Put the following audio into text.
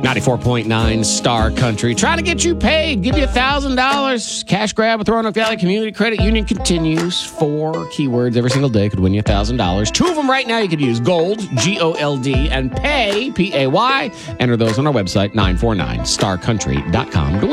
94.9 Star Country. Trying to get you paid. Give you $1,000. Cash grab with Roanoke Valley Community Credit Union continues. 4 keywords every single day could win you $1,000. 2 of them right now you could use. Gold, G-O-L-D, and pay, P-A-Y. Enter those on our website, 949starcountry.com to win.